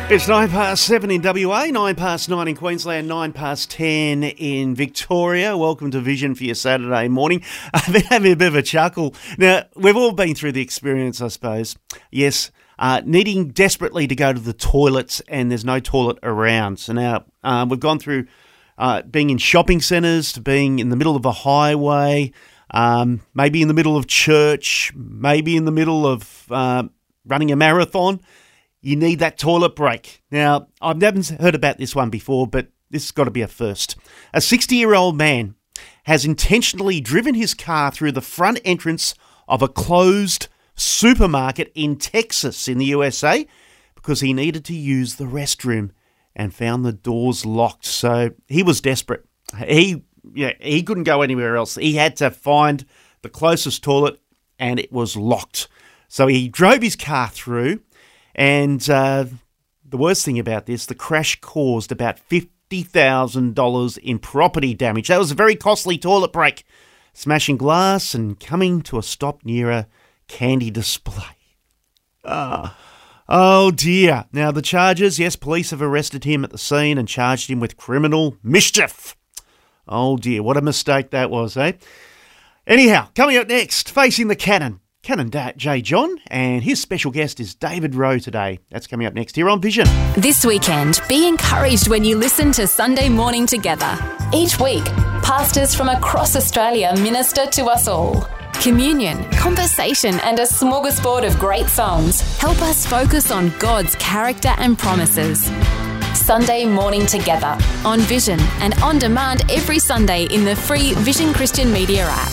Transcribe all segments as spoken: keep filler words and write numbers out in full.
It's nine past seven in W A, nine past nine in Queensland, nine past ten in Victoria. Welcome to Vision for your Saturday morning. I've been having a bit of a chuckle. Now, we've all been through the experience, I suppose. Yes, uh, needing desperately to go to the toilets and there's no toilet around. So now uh, we've gone through uh, being in shopping centres to being in the middle of a highway, um, maybe in the middle of church, maybe in the middle of uh, running a marathon. You need that toilet break. Now, I've never heard about this one before, but this has got to be a first. A sixty-year-old man has intentionally driven his car through the front entrance of a closed supermarket in Texas in the U S A because he needed to use the restroom and found the doors locked. So he was desperate. He, yeah, he couldn't go anywhere else. He had to find the closest toilet and it was locked. So he drove his car through. And uh, the worst thing about this, the crash caused about fifty thousand dollars in property damage. That was a very costly toilet break, smashing glass and coming to a stop near a candy display. Ah, oh dear. Now the charges, yes, police have arrested him at the scene and charged him with criminal mischief. Oh dear, what a mistake that was, eh? Anyhow, coming up next, Facing the Canon. Canon J. John, and his special guest is David Rowe today. That's coming up next here on Vision. This weekend, be encouraged when you listen to Sunday Morning Together. Each week, pastors from across Australia minister to us all. Communion, conversation, and a smorgasbord of great songs help us focus on God's character and promises. Sunday Morning Together on Vision and on demand every Sunday in the free Vision Christian Media app.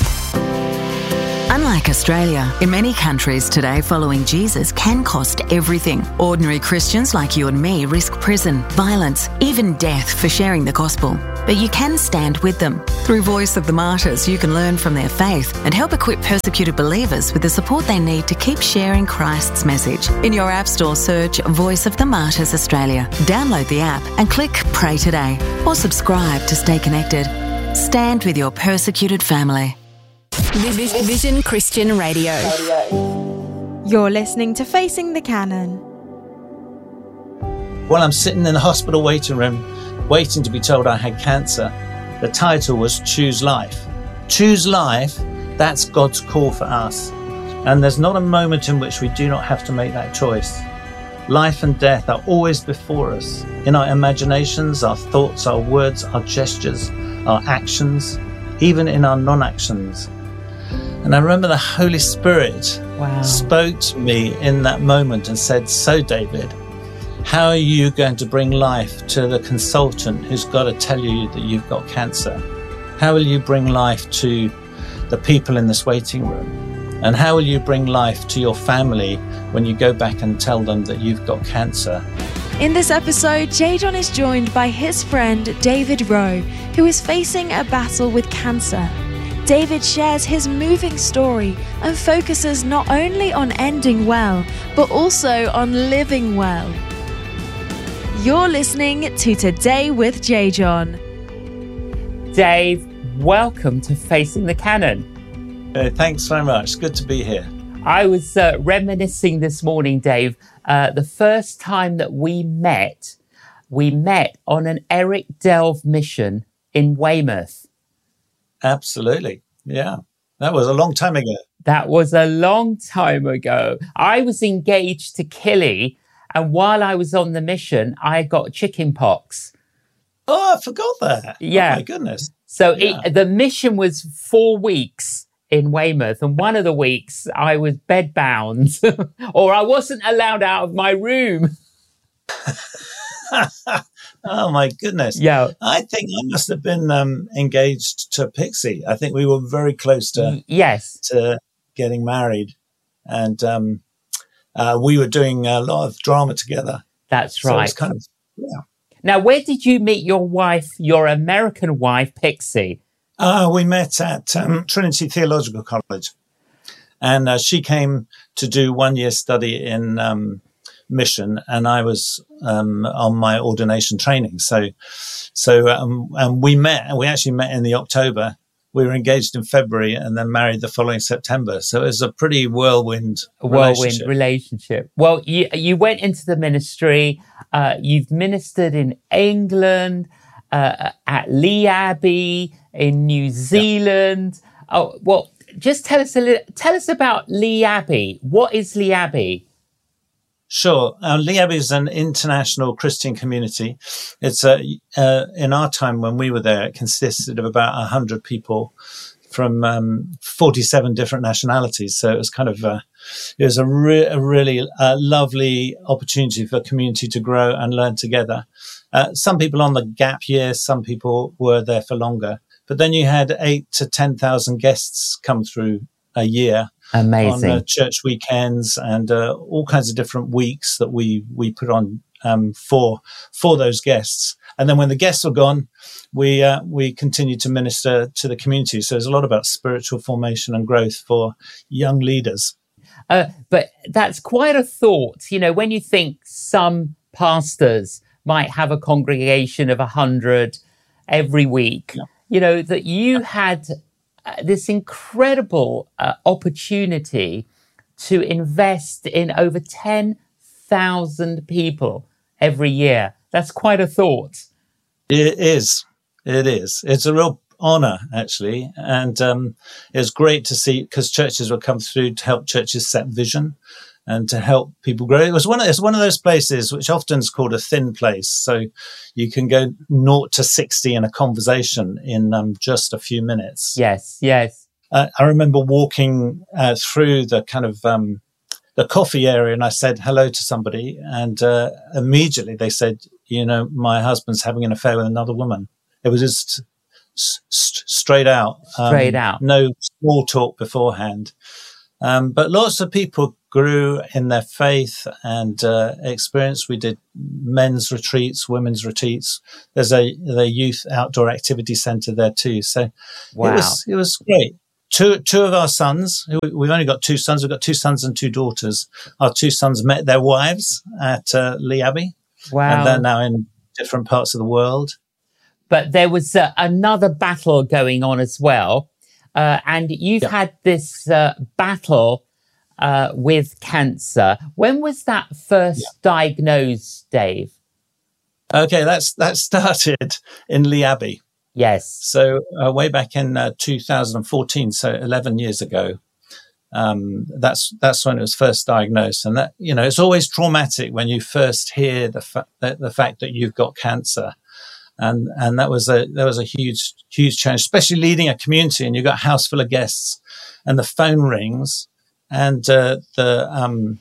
Unlike Australia, in many countries today, following Jesus can cost everything. Ordinary Christians like you and me risk prison, violence, even death for sharing the gospel. But you can stand with them. Through Voice of the Martyrs, you can learn from their faith and help equip persecuted believers with the support they need to keep sharing Christ's message. In your App Store, search Voice of the Martyrs Australia. Download the app and click Pray Today or subscribe to stay connected. Stand with your persecuted family. Vision Christian Radio. You're listening to Facing the Canon. While I'm sitting in the hospital waiting room, waiting to be told I had cancer, the title was Choose Life. Choose life, that's God's call for us. And there's not a moment in which we do not have to make that choice. Life and death are always before us, in our imaginations, our thoughts, our words, our gestures, our actions, even in our non-actions. And I remember the Holy Spirit wow. spoke to me in that moment and said, so David, how are you going to bring life to the consultant who's got to tell you that you've got cancer? How will you bring life to the people in this waiting room? And how will you bring life to your family when you go back and tell them that you've got cancer? In this episode, J. John is joined by his friend David Rowe, who is facing a battle with cancer. David shares his moving story and focuses not only on ending well, but also on living well. You're listening to Today with J. John. Dave, welcome to Facing the Canon. Uh, thanks very much. Good to be here. I was uh, reminiscing this morning, Dave, uh, the first time that we met, we met on an Eric Delve mission in Weymouth. Absolutely. Yeah. That was a long time ago. That was a long time ago. I was engaged to Killy, and while I was on the mission, I got chicken pox. Oh, I forgot that. Yeah. Oh, my goodness. So yeah. it, the mission was four weeks in Weymouth, and one of the weeks I was bedbound, or I wasn't allowed out of my room. Oh, my goodness. Yeah. I think I must have been um, engaged to Pixie. I think we were very close to yes to getting married. And um, uh, we were doing a lot of drama together. That's so right. It was kind of, yeah. Now, where did you meet your wife, your American wife, Pixie? Uh, we met at um, Trinity Theological College. And uh, she came to do one year study in um, mission, and I was um, on my ordination training. So, so um, and we met, and we actually met in the October we were engaged in February and then married the following September. So it was a pretty whirlwind a whirlwind relationship. relationship. Well, you you went into the ministry. Uh, you've ministered in England, uh, at Lee Abbey, in New Zealand. Yeah. Oh, well, just tell us a little. Tell us about Lee Abbey. What is Lee Abbey? Sure. Uh, Lee Abbey is an international Christian community. It's a, uh, in our time when we were there, it consisted of about one hundred people from um, forty-seven different nationalities. So it was kind of, uh, it was a, re- a really uh, lovely opportunity for a community to grow and learn together. Uh, some people on the gap year, some people were there for longer. But then you had eight to ten thousand guests come through a year. Amazing. On uh, church weekends and uh, all kinds of different weeks that we we put on um, for for those guests. And then when the guests were gone, we uh, we continued to minister to the community. So there's a lot about spiritual formation and growth for young leaders. Uh, but that's quite a thought. You know, when you think some pastors might have a congregation of a hundred every week, yeah. you know, that you had Uh, this incredible uh, opportunity to invest in over ten thousand people every year. That's quite a thought. It is. It is. It's a real honor, actually. And um, it's great to see, because churches will come through to help churches set vision and to help people grow. It was one of, it's one of those places which often is called a thin place. So you can go naught to sixty in a conversation in um, just a few minutes. Yes, yes. Uh, I remember walking uh, through the kind of um, the coffee area, and I said hello to somebody, and uh, immediately they said, you know, my husband's having an affair with another woman. It was just st- straight out. Straight um, out. No small talk beforehand. Um, but lots of people grew in their faith and uh, experience. We did men's retreats, women's retreats. There's a the youth outdoor activity centre there too. So wow. it was it was great. Two two of our sons. We've only got two sons. We've got two sons and two daughters. Our two sons met their wives at uh, Lee Abbey. Wow. And they're now in different parts of the world. But there was uh, another battle going on as well. Uh, and you've yeah. had this uh, battle uh, with cancer. When was that first yeah. diagnosed, Dave? Okay, that's that started in Lee Abbey. Yes. So uh, way back in uh, two thousand fourteen, so eleven years ago, um, that's that's when it was first diagnosed. And that, you know, it's always traumatic when you first hear the fa- the, the fact that you've got cancer. And and that was a there was a huge huge change, especially leading a community, and you've got a house full of guests, and the phone rings, and uh, the um,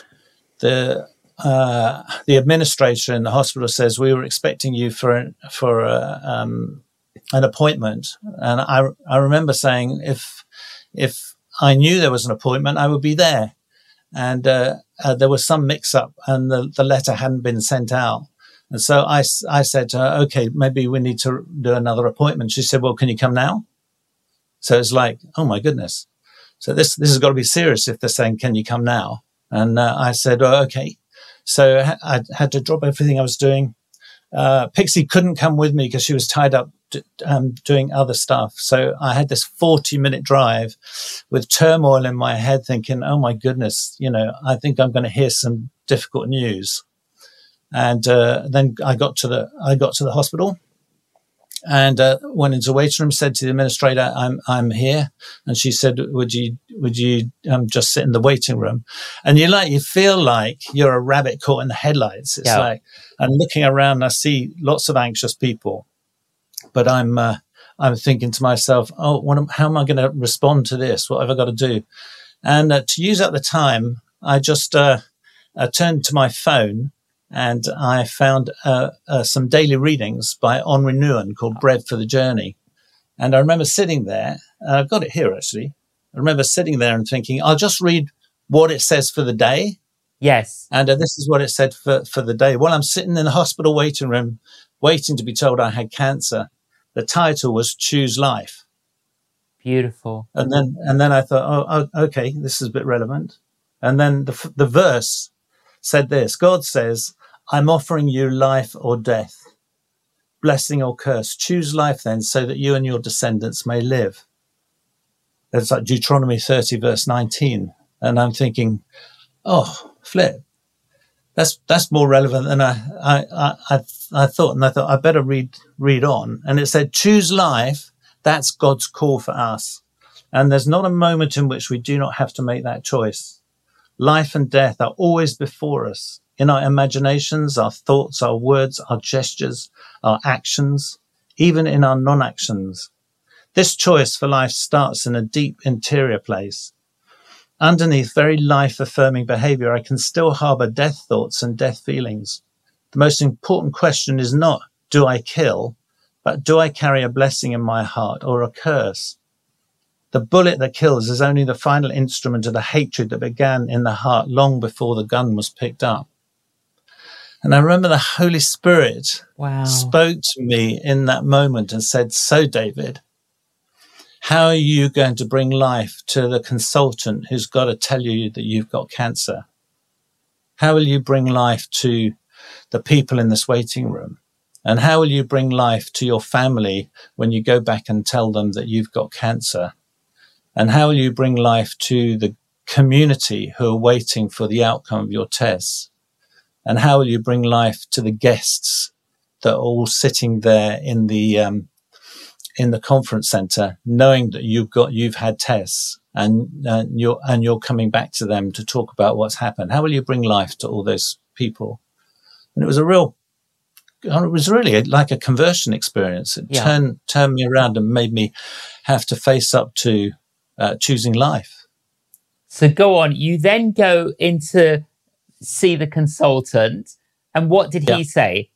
the uh, the administrator in the hospital says, we were expecting you for for a, um, an appointment, and I I remember saying, if if I knew there was an appointment, I would be there, and uh, uh, there was some mix up, and the, the letter hadn't been sent out. And so I, I said to her, okay, maybe we need to do another appointment. She said, well, can you come now? So it's like, oh my goodness. So this, this has got to be serious if they're saying, can you come now? And uh, I said, oh, okay. So I, I had to drop everything I was doing. Uh, Pixie couldn't come with me because she was tied up to, um, doing other stuff. So I had this forty minute drive with turmoil in my head thinking, oh my goodness, you know, I think I'm going to hear some difficult news. And uh, then I got to the I got to the hospital, and uh, went into the waiting room. Said to the administrator, "I'm I'm here," and she said, "Would you would you um, just sit in the waiting room?" And you like you feel like you're a rabbit caught in the headlights. It's yeah. like I'm looking around. I see lots of anxious people, but I'm uh, I'm thinking to myself, "Oh, what am, how am I going to respond to this? What have I got to do?" And uh, to use up the time, I just uh, I turned to my phone. And I found uh, uh, some daily readings by Henri Nouwen called Bread for the Journey. And I remember sitting there, and I've got it here actually. I remember sitting there and thinking, I'll just read what it says for the day. Yes. And uh, this is what it said for, for the day. While I'm sitting in the hospital waiting room, waiting to be told I had cancer, the title was Choose Life. Beautiful. And then and then I thought, oh, oh okay, this is a bit relevant. And then the the verse said this, God says, I'm offering you life or death, blessing or curse. Choose life then, so that you and your descendants may live. That's like Deuteronomy thirty, verse nineteen. And I'm thinking, oh, flip. That's that's more relevant than I I, I I thought. And I thought I better read read on. And it said, choose life. That's God's call for us. And there's not a moment in which we do not have to make that choice. Life and death are always before us, in our imaginations, our thoughts, our words, our gestures, our actions, even in our non-actions. This choice for life starts in a deep interior place. Underneath very life-affirming behavior, I can still harbor death thoughts and death feelings. The most important question is not, do I kill, but do I carry a blessing in my heart or a curse? The bullet that kills is only the final instrument of the hatred that began in the heart long before the gun was picked up. And I remember the Holy Spirit wow. spoke to me in that moment and said, so David, how are you going to bring life to the consultant who's got to tell you that you've got cancer? How will you bring life to the people in this waiting room? And how will you bring life to your family when you go back and tell them that you've got cancer? And how will you bring life to the community who are waiting for the outcome of your tests? And how will you bring life to the guests that are all sitting there in the um, in the conference center, knowing that you've got you've had tests and uh, you're and you're coming back to them to talk about what's happened? How will you bring life to all those people? And it was a real, it was really like a conversion experience. It yeah. turned turned me around and made me have to face up to uh, choosing life. So go on. You then go into see the consultant, and what did yeah. he say?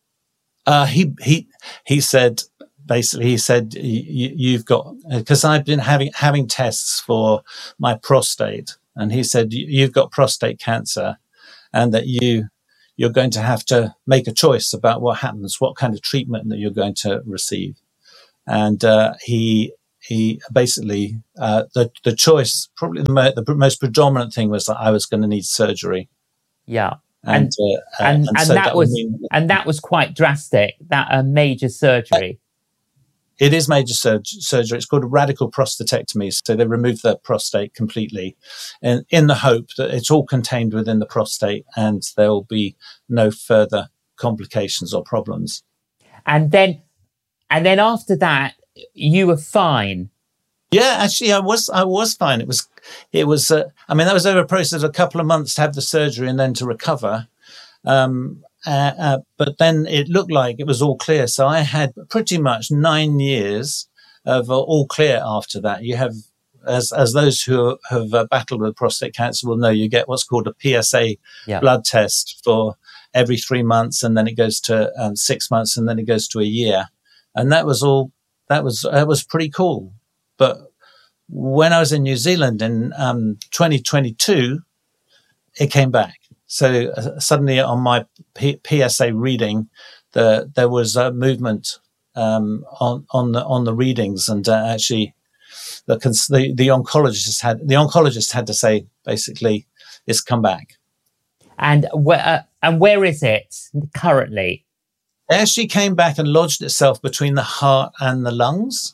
Uh, he he he said. Basically, he said, you've got, because I've been having having tests for my prostate, and he said, you've got prostate cancer, and that you, you're going to have to make a choice about what happens, what kind of treatment that you're going to receive. And uh, he he basically, uh, the, the choice, probably the, mo- the most predominant thing was that I was going to need surgery. Yeah. And and, uh, and, and, and and so that, that was mean, and that was quite drastic, that a uh, major surgery. It is major sur- surgery. It's called a radical prostatectomy. So they remove the prostate completely, in, in the hope that it's all contained within the prostate and there will be no further complications or problems. And then, and then after that, you were fine. Yeah, actually, I was. I was fine. It was. It was. Uh, I mean, that was over a process of a couple of months to have the surgery and then to recover. Um, Uh, uh, but then it looked like it was all clear. So I had pretty much nine years of uh, all clear after that. You have, as as those who have uh, battled with prostate cancer will know, you get what's called a P S A yeah. blood test for every three months, and then it goes to um, six months, and then it goes to a year. And that was all. That was that was pretty cool. But when I was in New Zealand in um, twenty twenty-two, it came back. So uh, suddenly on my P- PSA reading, the, there was a movement um, on on the on the readings, and uh, actually the, the the oncologist had the oncologist had to say basically it's come back. And where uh, and where is it currently? It actually came back and lodged itself between the heart and the lungs.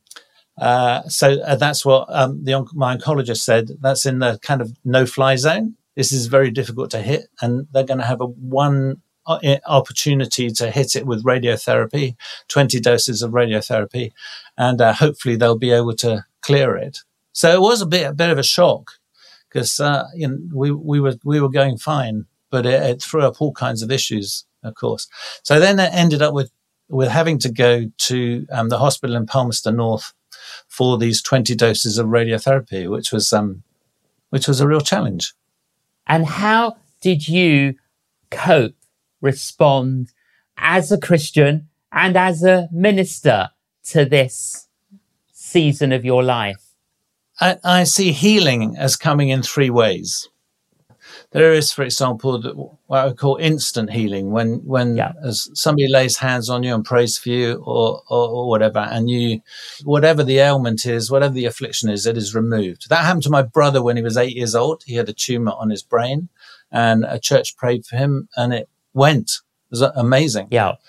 Uh, so uh, that's what um, the on- my oncologist said. That's in the kind of no-fly zone. This is very difficult to hit, and they're going to have a one opportunity to hit it with radiotherapy, twenty doses of radiotherapy, and uh, hopefully they'll be able to clear it. So it was a bit a bit of a shock because uh, you know, we we were we were going fine, but it, it threw up all kinds of issues, of course. So then it ended up with with having to go to um, the hospital in Palmerston North for these twenty doses of radiotherapy, which was um, which was a real challenge. And how did you cope, respond as a Christian and as a minister to this season of your life? I, I see healing as coming in three ways. There is, for example, the, what I would call instant healing, when when yeah. as somebody lays hands on you and prays for you or, or, or whatever, and you, whatever the ailment is, whatever the affliction is, it is removed. That happened to my brother when he was eight years old. He had a tumor on his brain, and a church prayed for him, and it went. It was amazing. Yeah.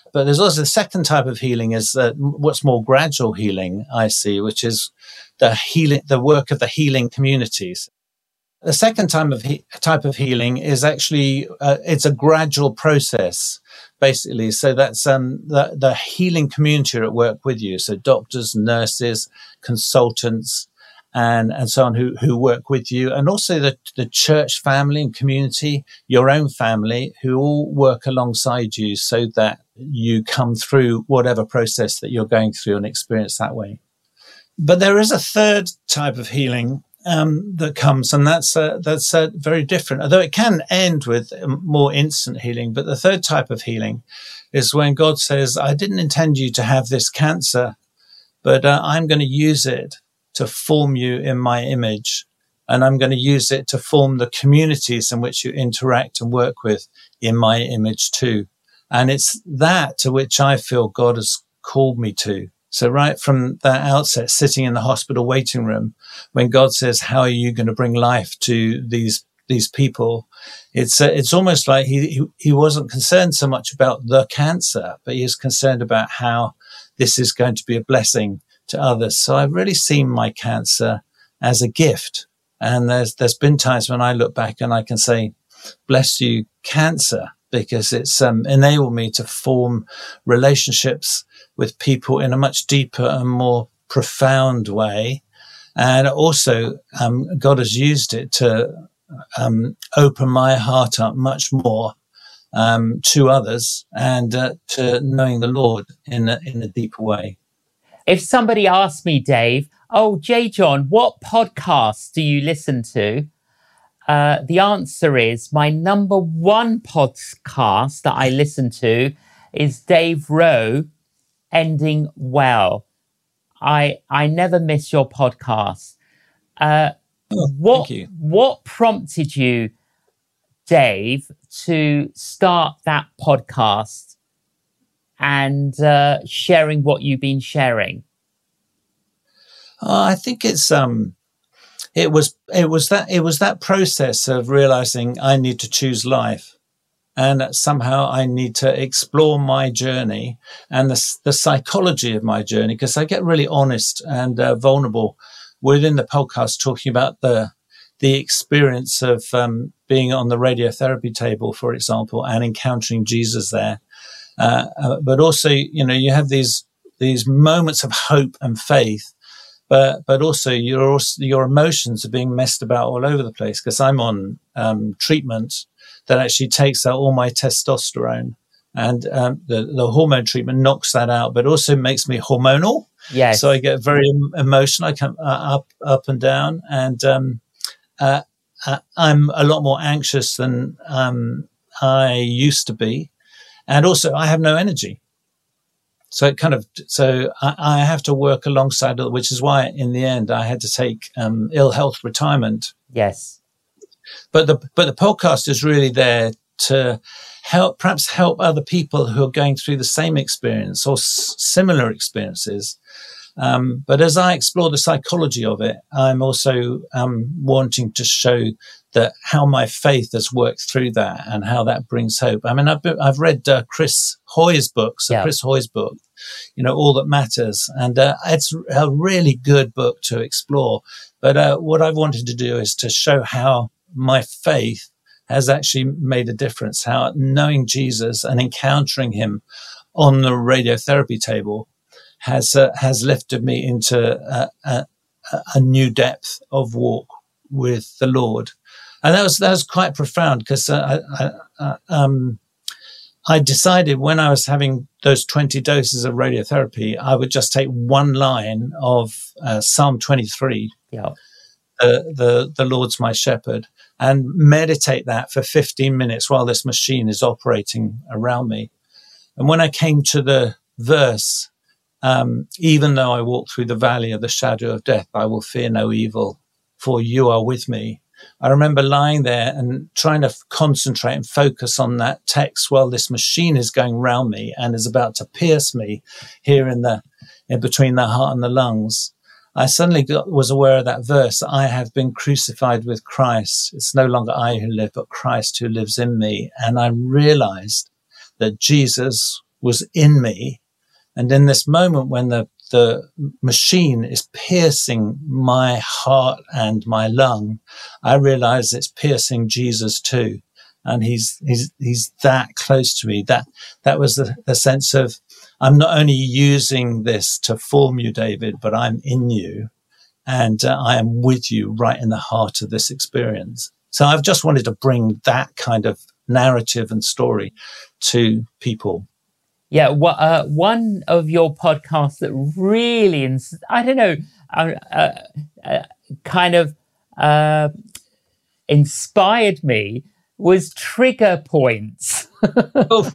But there's also the second type of healing is uh, what's more gradual healing, I see, which is the healing, the work of the healing communities. The second type of he- type of healing is actually uh, it's a gradual process, basically. So that's um, the, the healing community are at work with you. So doctors, nurses, consultants, and and so on who who work with you, and also the the church family and community, your own family, who all work alongside you so that you come through whatever process that you're going through and experience that way. But there is a third type of healing um, that comes, and that's uh, that's uh, very different. Although it can end with more instant healing, but the third type of healing is when God says, "I didn't intend you to have this cancer, but uh, I'm going to use it to form you in my image, and I'm going to use it to form the communities in which you interact and work with in my image too." And it's that to which I feel God has called me to. So right from that outset, sitting in the hospital waiting room, when God says, "How are you going to bring life to these these people?" It's uh, it's almost like he, he he wasn't concerned so much about the cancer, but he is concerned about how this is going to be a blessing to others. So I've really seen my cancer as a gift. And there's there's been times when I look back and I can say, "Bless you, cancer," because it's um, enabled me to form relationships with people in a much deeper and more profound way. And also, um, God has used it to um, open my heart up much more um, to others and uh, to knowing the Lord in a, in a deeper way. If somebody asked me, Dave, "Oh, J. John, what podcasts do you listen to?" Uh, the answer is my number one podcast that I listen to is Dave Rowe, Ending Well. I I never miss your podcast. Uh, oh, what thank you. What prompted you, Dave, to start that podcast and uh, sharing what you've been sharing? Uh, I think it's um, it was it was that it was that process of realizing I need to choose life, and that somehow I need to explore my journey and the the psychology of my journey, because I get really honest and uh, vulnerable within the podcast, talking about the the experience of um, being on the radiotherapy table, for example, and encountering Jesus there. Uh, uh, but also, you know, you have these these moments of hope and faith, but but also your your emotions are being messed about all over the place, because I'm on um, treatment that actually takes out all my testosterone, and um, the the hormone treatment knocks that out, but also makes me hormonal. Yes. So I get very emotional. I come uh, up up and down, and um, uh, uh, I'm a lot more anxious than um, I used to be. And also, I have no energy. So it kind of, so I, I have to work alongside it, which is why in the end I had to take um, ill health retirement. Yes. But the but the podcast is really there to help, perhaps help other people who are going through the same experience or s- similar experiences. Um, but as I explore the psychology of it, I'm also um, wanting to show that how my faith has worked through that and how that brings hope. I mean, I've been, I've read uh, Chris Hoy's book, so yeah. Chris Hoy's book, you know, All That Matters, and uh, it's a really good book to explore. But uh, what I wanted to do is to show how my faith has actually made a difference, how knowing Jesus and encountering him on the radiotherapy table has uh, has lifted me into a, a, a new depth of walk with the Lord. And that was that was quite profound, because uh, I, I, um, I decided when I was having those twenty doses of radiotherapy, I would just take one line of uh, Psalm twenty-three, Yeah. uh, the the Lord's my shepherd, and meditate that for fifteen minutes while this machine is operating around me. And when I came to the verse, um, even though I walk through the valley of the shadow of death, I will fear no evil, for you are with me. I remember lying there and trying to f- concentrate and focus on that text while this machine is going round me and is about to pierce me here in the in between the heart and the lungs. I suddenly got, was aware of that verse. I have been crucified with Christ. It's no longer I who live, but Christ who lives in me. And I realized that Jesus was in me. And in this moment when the, the machine is piercing my heart and my lung, I realize it's piercing Jesus too. And he's, he's, he's that close to me. That, that was the, the sense of, I'm not only using this to form you, David, but I'm in you, and uh, I am with you right in the heart of this experience. So I've just wanted to bring that kind of narrative and story to people. Yeah, well, uh, one of your podcasts that really, ins- I don't know, uh, uh, uh, kind of uh, inspired me was Trigger Points. Oh.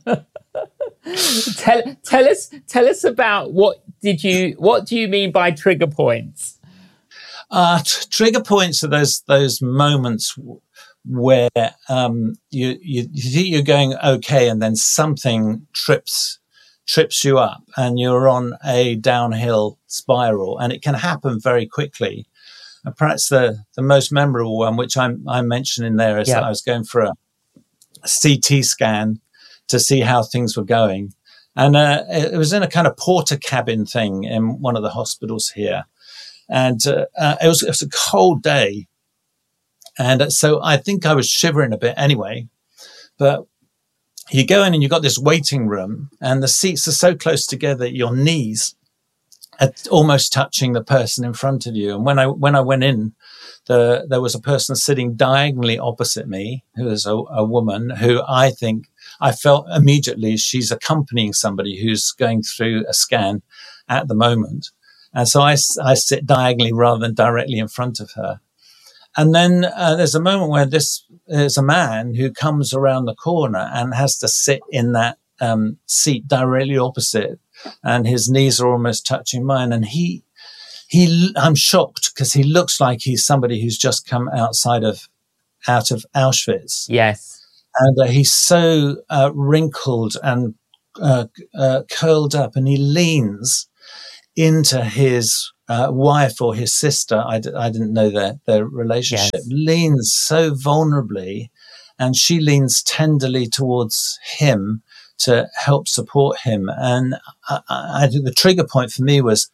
tell tell us tell us about what did you what do you mean by trigger points? Uh, t- trigger points are those those moments w- where um, you, you you think you're going okay, and then something trips trips you up, and you're on a downhill spiral, and it can happen very quickly. And perhaps the the most memorable one, which I'm I'm mentioning there, is yeah. that I was going for a C T scan to see how things were going. And uh, it was in a kind of porter cabin thing in one of the hospitals here. And uh, uh, it, was, it was a cold day. And uh, so I think I was shivering a bit anyway. But you go in and you've got this waiting room, and the seats are so close together, your knees are almost touching the person in front of you. And when I when I went in, the, there was a person sitting diagonally opposite me, who was a, a woman who I think I felt immediately she's accompanying somebody who's going through a scan at the moment. And so I, I sit diagonally rather than directly in front of her. And then uh, there's a moment where this there's a man who comes around the corner and has to sit in that um, seat directly opposite, and his knees are almost touching mine. And he, he, I'm shocked because he looks like he's somebody who's just come outside of, out of Auschwitz. Yes. And uh, he's so uh, wrinkled and uh, uh, curled up, and he leans into his uh, wife or his sister. I, d- I didn't know their, their relationship. Yes. Leans so vulnerably, and she leans tenderly towards him to help support him. And I, I, the trigger point for me was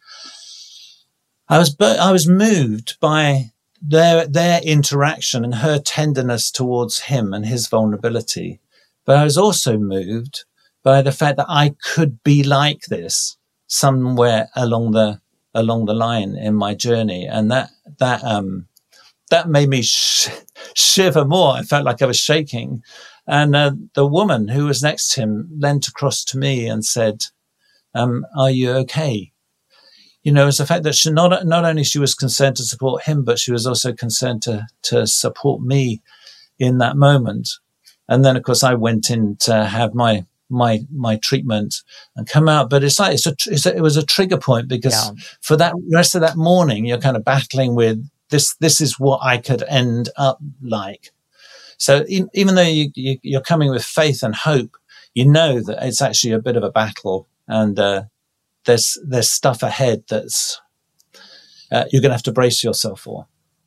I was I was moved by their their interaction and her tenderness towards him and his vulnerability. But I was also moved by the fact that I could be like this somewhere along the along the line in my journey, and that that um that made me sh- shiver more. I felt like I was shaking, and uh, the woman who was next to him leant across to me and said, um, "Are you okay?" You know, it's the fact that she not not only she was concerned to support him, but she was also concerned to to support me in that moment. And then, of course, I went in to have my my my treatment and come out. But it's like it's a, it's a it was a trigger point, because yeah. for that rest of that morning, you're kind of battling with this. This is what I could end up like. So in, even though you, you you're coming with faith and hope, you know that it's actually a bit of a battle, and uh, there's there's stuff ahead that's uh, you're going to have to brace yourself for.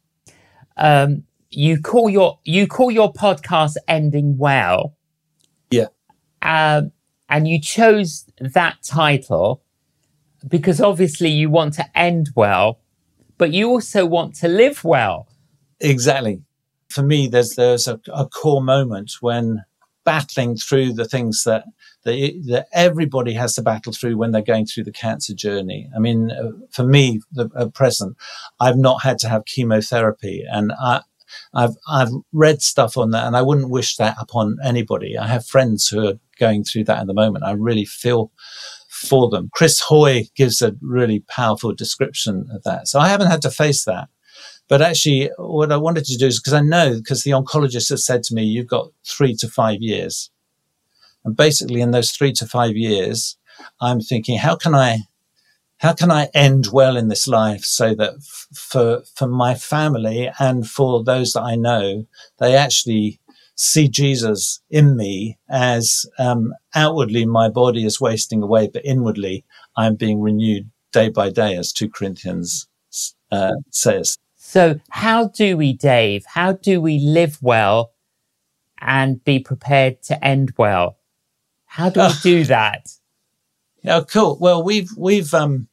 Um, you call your you call your podcast Ending Well. Yeah. Um, and you chose that title because obviously you want to end well, but you also want to live well. Exactly. For me, there's there's a, a core moment when battling through the things that, that that everybody has to battle through when they're going through the cancer journey. I mean, uh, for me, the, at present, I've not had to have chemotherapy, and I. I've I've read stuff on that, and I wouldn't wish that upon anybody. I have friends who are going through that at the moment. I really feel for them. Chris Hoy gives a really powerful description of that. So I haven't had to face that. But actually, what I wanted to do is, because I know, because the oncologist has said to me, you've got three to five years. And basically in those three to five years, I'm thinking, how can I How can I end well in this life so that f- for for my family and for those that I know, they actually see Jesus in me as um, outwardly my body is wasting away, but inwardly I'm being renewed day by day, as two Corinthians uh, says. So how do we, Dave, how do we live well and be prepared to end well? How do we do that? Yeah, cool. Well, we've we've um,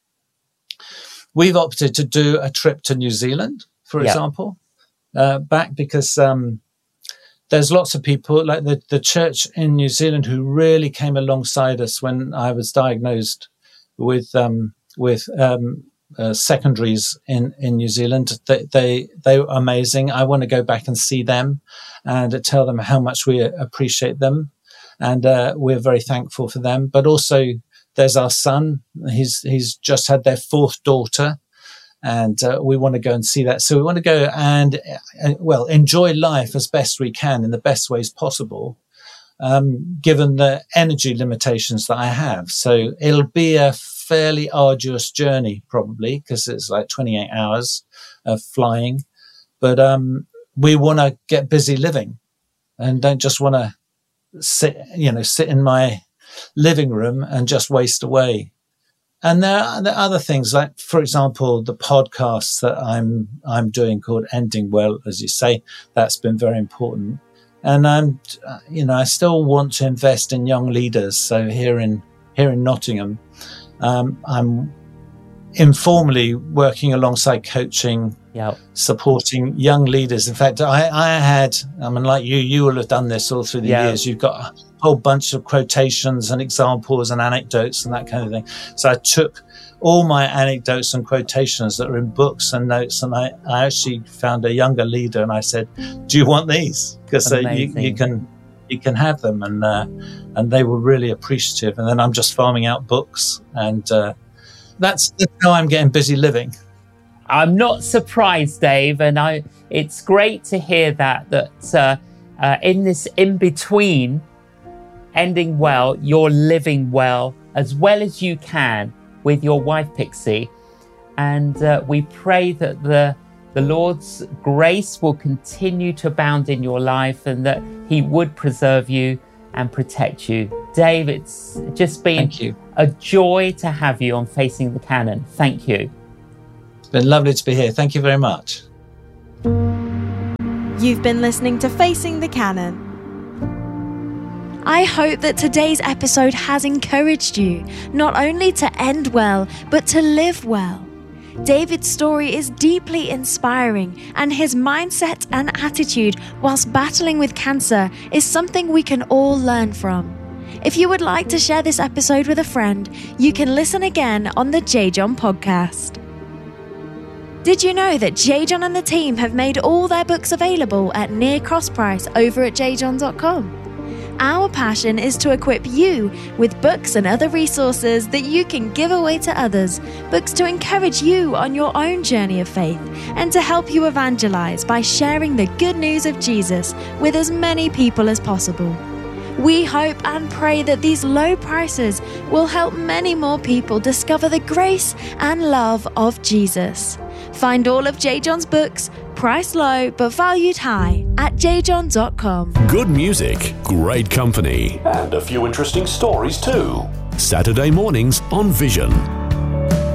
we've opted to do a trip to New Zealand, for Yeah. example, uh, back because um, there's lots of people like the the church in New Zealand who really came alongside us when I was diagnosed with um, with um, uh, secondaries in, in New Zealand. They, they they were amazing. I want to go back and see them and tell them how much we appreciate them, and uh, we're very thankful for them. But also, there's our son. He's he's just had their fourth daughter, and uh, we want to go and see that. So we want to go and, uh, well, enjoy life as best we can in the best ways possible, um, given the energy limitations that I have. So it'll be a fairly arduous journey, probably, because it's like twenty-eight hours of flying. But um, we want to get busy living and don't just want to sit, you know, sit in my living room and just waste away. And there are, there are other things, like, for example, the podcast that I'm I'm doing called Ending Well, as you say. That's been very important. And I'm, you know, I still want to invest in young leaders. So here in here in Nottingham, um, I'm informally working alongside coaching, Yeah. supporting young leaders. In fact, I, I had, I mean, like you, you will have done this all through the Yeah. years. You've got a whole bunch of quotations and examples and anecdotes and that kind of thing. So I took all my anecdotes and quotations that are in books and notes, and I, I actually found a younger leader and I said, do you want these? Because uh, you, you can you can have them. And uh, and they were really appreciative. And then I'm just farming out books, and uh, that's, that's how I'm getting busy living. I'm not surprised, Dave, and I. It's great to hear that that uh, uh, in this in between, ending well, you're living well as well as you can with your wife Pixie, and uh, we pray that the the Lord's grace will continue to abound in your life, and that He would preserve you and protect you. Dave, it's just been Thank you. a joy to have you on Facing the Canon. Thank you. It's been lovely to be here. Thank you very much. You've been listening to Facing the Canon. I hope that today's episode has encouraged you not only to end well, but to live well. David's story is deeply inspiring, and his mindset and attitude whilst battling with cancer is something we can all learn from. If you would like to share this episode with a friend, you can listen again on the J John podcast. Did you know that J John and the team have made all their books available at near cost price over at j john dot com? Our passion is to equip you with books and other resources that you can give away to others, books to encourage you on your own journey of faith, and to help you evangelize by sharing the good news of Jesus with as many people as possible. We hope and pray that these low prices will help many more people discover the grace and love of Jesus. Find all of J John's books, priced low but valued high, at j john dot com. Good music, great company, And a few interesting stories too. Saturday mornings on Vision.